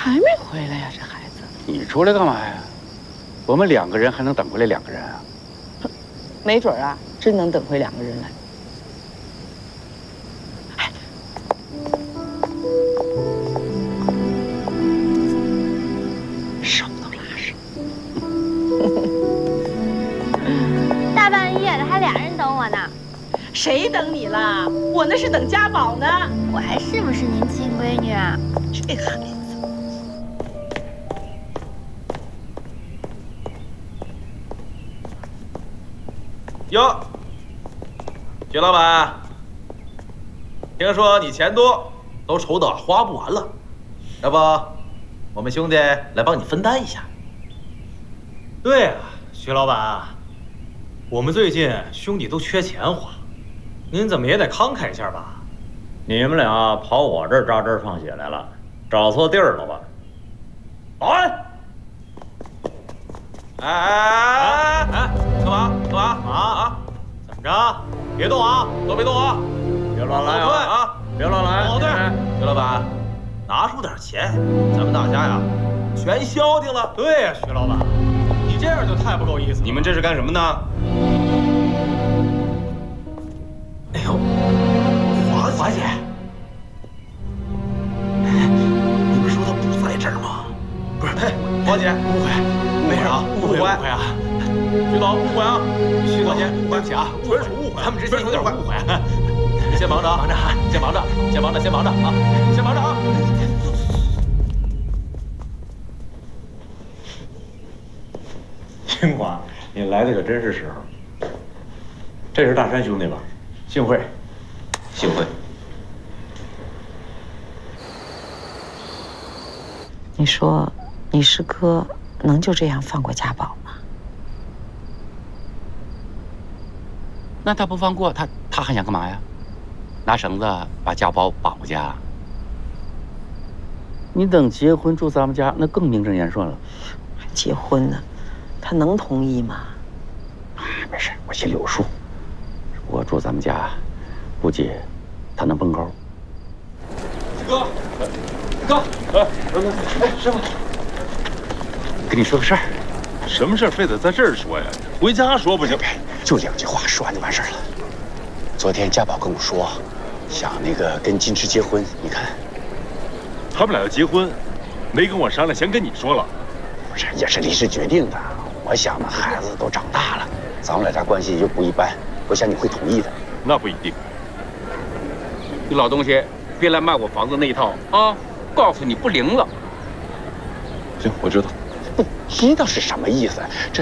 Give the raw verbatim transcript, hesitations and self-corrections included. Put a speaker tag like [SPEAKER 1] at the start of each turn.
[SPEAKER 1] 还没回来呀，这孩子。
[SPEAKER 2] 你出来干嘛呀？我们两个人还能等回来两个人啊？
[SPEAKER 1] 没准啊，真能等回两个人来。哎，手都拉上。
[SPEAKER 3] 大半夜的还俩人等我呢。
[SPEAKER 1] 谁等你了？我那是等家宝呢。
[SPEAKER 3] 我还是不是您亲闺女啊？
[SPEAKER 1] 这孩子。
[SPEAKER 4] 哟，徐老板，听说你钱多，都筹的花不完了，要不我们兄弟来帮你分担一下？
[SPEAKER 5] 对啊，徐老板，我们最近兄弟都缺钱花，您怎么也得慷慨一下吧？
[SPEAKER 6] 你们俩跑我这儿扎针放血来了，找错地儿了吧？保安！
[SPEAKER 4] 哎哎哎，干嘛干嘛
[SPEAKER 5] 啊
[SPEAKER 4] 啊？
[SPEAKER 5] 怎么着？别动啊，
[SPEAKER 4] 都别动啊！
[SPEAKER 6] 别乱来
[SPEAKER 4] 后退
[SPEAKER 6] 啊！
[SPEAKER 4] 啊！
[SPEAKER 6] 别乱来！
[SPEAKER 4] 后退！徐老板，拿出点钱，咱们大家呀，全消停了。
[SPEAKER 5] 对呀，徐老板，你这样就太不够意思了。
[SPEAKER 7] 你们这是干什么呢？
[SPEAKER 4] 哎呦，华华姐，你不是说她不在这儿吗？不是，哎，华姐，误会，没事啊，误会，误会啊，徐总，误会啊，徐总，对不起啊，纯属误会，他们之间有点误会。你先忙着啊，忙着啊，先忙着，先忙着，先忙着啊，先忙着啊。
[SPEAKER 6] 清华，你来的可真是时候。这是大山兄弟吧？
[SPEAKER 2] 幸会，
[SPEAKER 7] 幸会。
[SPEAKER 1] 你说，你师哥能就这样放过家宝吗？
[SPEAKER 2] 那他不放过他，他还想干嘛呀？拿绳子把家宝绑回家？你等结婚住咱们家，那更名正言顺了。
[SPEAKER 1] 还结婚呢，他能同意吗？
[SPEAKER 2] 啊，没事，我心里有数。如果住咱们家，估计他能蹦高。
[SPEAKER 7] 哥，哥，哎，哎，师傅，
[SPEAKER 2] 跟你说个事儿。
[SPEAKER 7] 什么事儿非得在这儿说呀？回家说不行？
[SPEAKER 2] 就两句话，说完就完事儿了。昨天家宝跟我说，想那个跟金池结婚，你看，
[SPEAKER 7] 他们俩要结婚，没跟我商量，先跟你说了。
[SPEAKER 2] 不是，也是临时决定的。我想呢，孩子都长大了，咱们俩这关系又不一般，我想你会同意的。
[SPEAKER 7] 那不一定。
[SPEAKER 2] 你老东西，别来卖我房子那一套啊！告诉你不灵了。
[SPEAKER 7] 行，我知道。
[SPEAKER 2] 不知道是什么意思？这